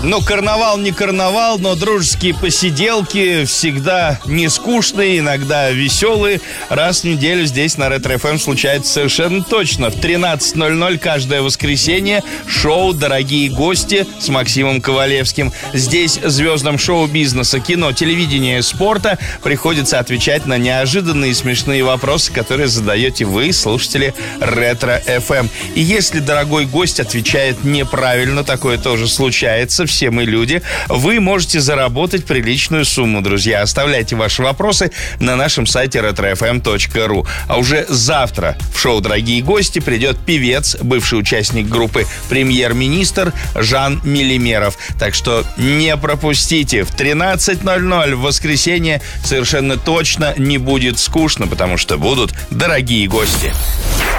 Ну, карнавал не карнавал, но дружеские посиделки всегда не скучные, иногда веселые. Раз в неделю здесь на Ретро-ФМ случается совершенно точно. В 13:00 каждое воскресенье шоу «Дорогие гости» с Максимом Ковалевским. Здесь звездам шоу-бизнеса, кино, телевидения и спорта приходится отвечать на неожиданные и смешные вопросы, которые задаете вы, слушатели Ретро-ФМ. И если дорогой гость отвечает неправильно, такое тоже случается, все мы люди, вы можете заработать приличную сумму, друзья. Оставляйте ваши вопросы на нашем сайте retrofm.ru. А уже завтра в шоу «Дорогие гости» придет певец, бывший участник группы «Премьер-министр» Жан Мелимеров. Так что не пропустите. В 13:00 в воскресенье совершенно точно не будет скучно, потому что будут дорогие гости.